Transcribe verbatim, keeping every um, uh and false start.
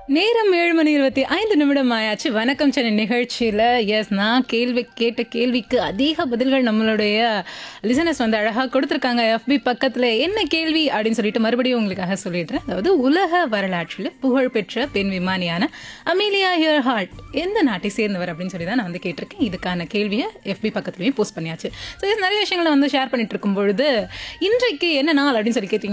நேரம் ஏழு மணி இருபத்தி ஐந்து நிமிடம் ஆயாச்சு. வணக்கம் சென்னை நிகழ்ச்சியில் எஸ் நான் கேள்வி கேட்ட கேள்விக்கு அதிக பதில்கள் நம்மளுடைய லிசனர்ஸ் வந்து அழகாக கொடுத்துருக்காங்க. எஃபி பக்கத்தில் என்ன கேள்வி அப்படின்னு சொல்லிட்டு மறுபடியும் உங்களுக்காக சொல்லிடுறேன். அதாவது உலக வரலாற்றில் புகழ்பெற்ற பெண் விமானியான அமீலியா இயர்ஹார்ட் எந்த நாட்டை சேர்ந்தவர் அப்படின்னு சொல்லி தான் நான் வந்து கேட்டிருக்கேன். இதுக்கான கேள்வியை எஃபி பக்கத்துலேயும் போஸ்ட் பண்ணியாச்சு. ஸோ நிறைய விஷயங்களை வந்து ஷேர் பண்ணிட்டு இருக்கும் பொழுது இன்றைக்கு என்ன நாள் அப்படின்னு சொல்லி கேட்டீங்க